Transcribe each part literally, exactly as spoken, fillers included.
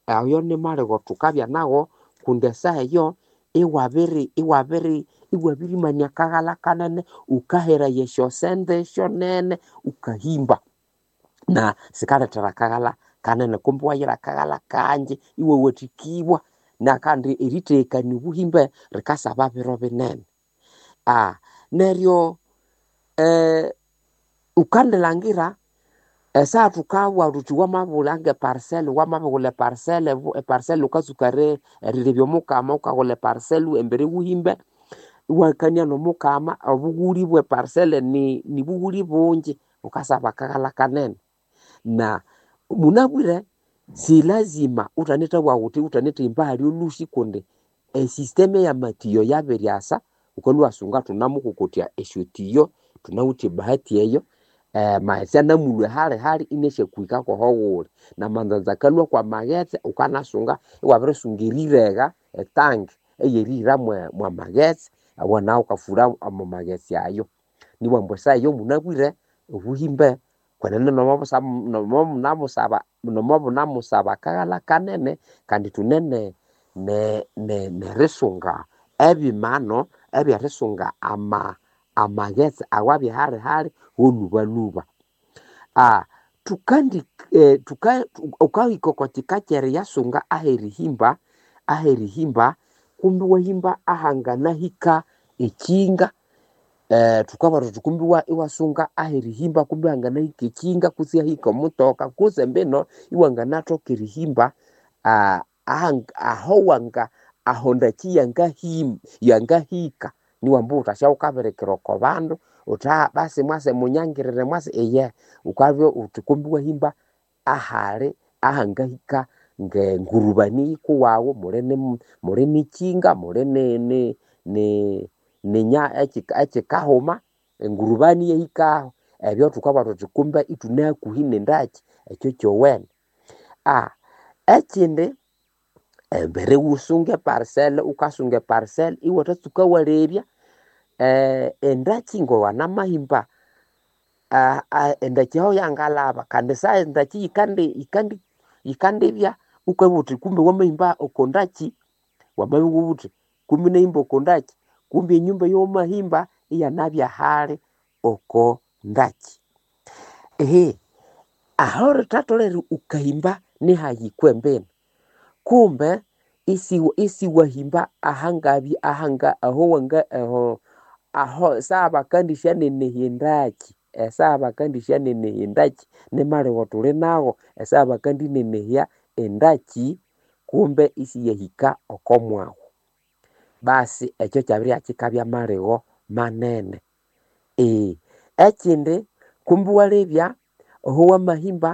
ayo ni marego tukabya nago kundesa eyo iwabiri iwabiri iwabiri manya kagala kanene ukahera yesho sende shonene ukahimba na sikaletera kagala kanene kumbe wayira kagala kanje iwe wetikibwa na kandi eriteka ni buhimbe rikasaba biro binene ah neryo eh ukandelangira esa tukawa rutuwa mabulange parcel wa mabule parcel e parcel ukazukare rilebyo mukama ukagole parcel embere buhimbe wakanya no mukama obuguri bwe parcel ni ni buguri bunje ukasaba kagala kanene na munabwire si lazima utaneta wauti utaneta imbali olushi konde e systeme ya matiyo yaberiasa ukolwa sunga tunamukukutia eshutiyo tunauti bahati eyo eh maisha na mulwe hale hali ineshe kuika ko howuri na mandanza kalwa kwa magetse ukanasunga wabere sungirirega etang eyerira mwa mwa magetse abona ukafura mu magetse ayo niwe mbesa yo munabwire ubuhimbe kwenene no mabo saba no mabo namo saba no mabo namo saba kagala kanene kandi tunene ne ne ne resunga ebi mano ebi resunga ama amagetse awabi hali hali oluba luba ah tukandi eh, tuka ukawi kokotika kere yasunga aheri himba aheri himba kumbi wahimba ahangana hika ekinga eh tukaba tukumbi wa iwasunga aheri himba kumbi hangana hika ekinga kusia hika mutoka kuzembeno iwangana tokeri himba ah ahanga ahowanga ahonda kiyanga him yanga hika ni wambuta shauka kiroko bandu uta basi mwase munyangirire mwase eye ukavyo utukumbiwa himba ahare ahangahika nge ngurubani kuwawo murene mureni kinga murene ne ne nenya echika echikahoma ngurubani yehika ebyo tukaba tukumba ituna kuhine ndachi ekyo kyowen ah ekinde embere usunge parcel ukasunge parcel iwota tukawarebya eh endachi ngo wana mahimba ah uh, endachi ho yangalaba kandi sa endachi ikande ikande ikande bya ukwebuti kumbe wa mahimba okondachi wababuti kumbe neimba okondachi kumbe nyumba yo mahimba iya nabya hali oko ndachi ehe ahore tatolere ukahimba ni hayikwembena kumbe isi isi wahimba ahangabi ahanga aho wanga aho aho saba kandi shane nehindachi esaba kandi shane nehindachi ne mare wotule nago esaba kandi nenehya endachi kumbe isi yehika okomwaho basi ekyo kyabiri akikabya marego manene eh ekinde kumbe walebya oho wa mahimba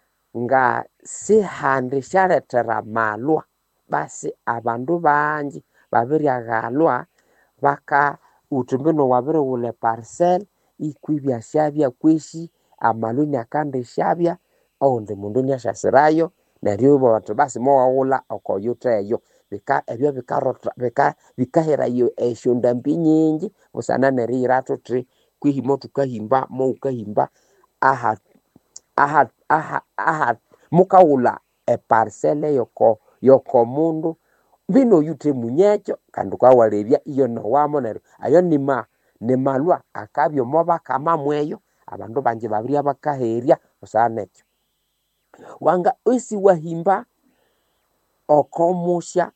nga si hande shaletera malwa basi abandu banji babiri agalwa baka utumbino wabere ule parcel ikwibya shabya kwishi amaluni akande shabya onde mundu nyashasirayo neryo batu basi mo wawula okoyoteyo bika ebyo bikarota bika bikahera yo eshonda mbinyingi busana nerirato tri kwihimo tukahimba mo ukahimba aha aha aha aha mukawula e parcel yoko yoko mundu bino yute munyecho kandi kwawalebya iyo no wamonero ayo nima nemalwa akabyo moba kama mweyo abandu banje babiri abakaherya usanekyo wanga isi wahimba okomusha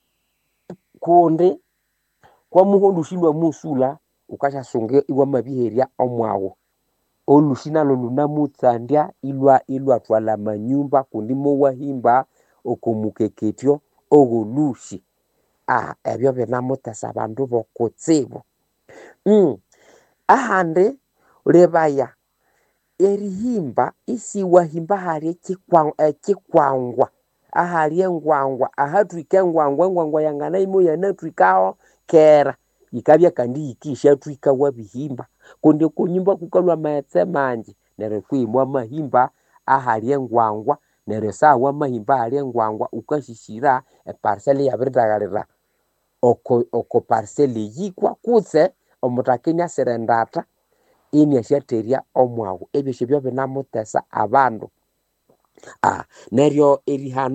konde kwa muhondu shindwa musula ukasha sunge iwa mabiherya omwawo olushina lolunamutsandia ilwa ilwa twala manyumba kundimo wahimba okomukeketyo ogolushi ah ebyo benamutasa bandu bokutsibo mm ahande lebaya erihimba isi wahimba hali kikwangwa ekikwangwa ahali engwangwa ahatwike engwangwa engwangwa yangana imo yanatwikao kera ikabya kandi ikisha twika wabihimba kundi kunyumba kukalwa maetse manje nere kwimwa mahimba ahali engwangwa nere sawa mahimba ahali engwangwa ukashishira e parcel ya birdagalira oko oko parcel yikwa kutse omutakenya serendata ini ashateria omwago ebyo shebyo binamutesa abandu ah neryo erihano